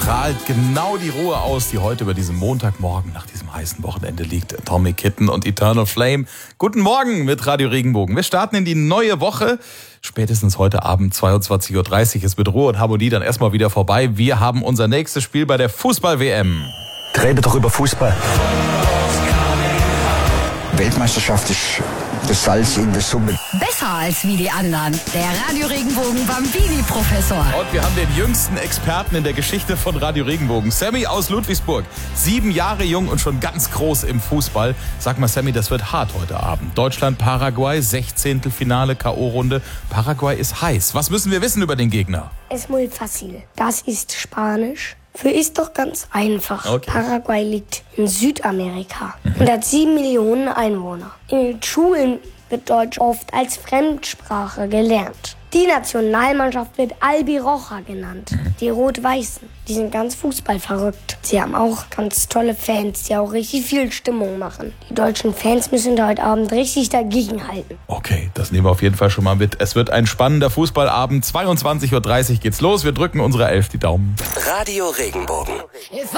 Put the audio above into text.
strahlt genau die Ruhe aus, die heute über diesem Montagmorgen nach diesem heißen Wochenende liegt. Atomic Kitten und Eternal Flame. Guten Morgen mit Radio Regenbogen. Wir starten in die neue Woche. Spätestens heute Abend 22.30 Uhr ist mit Ruhe und Harmonie dann erstmal wieder vorbei. Wir haben unser nächstes Spiel bei der Fußball-WM. Rede doch über Fußball. Weltmeisterschaft ist das Salz in der Suppe. Besser als wie die anderen. Der Radio Regenbogen Bambini-Professor. Und wir haben den jüngsten Experten in der Geschichte von Radio Regenbogen. Sammy aus Ludwigsburg. 7 Jahre jung und schon ganz groß im Fußball. Sag mal, Sammy, das wird hart heute Abend. Deutschland-Paraguay, 16. Finale, K.O.-Runde. Paraguay ist heiß. Was müssen wir wissen über den Gegner? Es muy fácil. Das ist Spanisch. Für ist doch ganz einfach. Okay. Paraguay liegt in Südamerika und hat 7 Millionen Einwohner. In den Schulen wird Deutsch oft als Fremdsprache gelernt. Die Nationalmannschaft wird Albiroja genannt. Die Rot-Weißen, die sind ganz fußballverrückt. Sie haben auch ganz tolle Fans, die auch richtig viel Stimmung machen. Die deutschen Fans müssen da heute Abend richtig dagegenhalten. Okay, das nehmen wir auf jeden Fall schon mal mit. Es wird ein spannender Fußballabend. 22.30 Uhr geht's los. Wir drücken unserer 11 die Daumen. Radio Regenbogen. If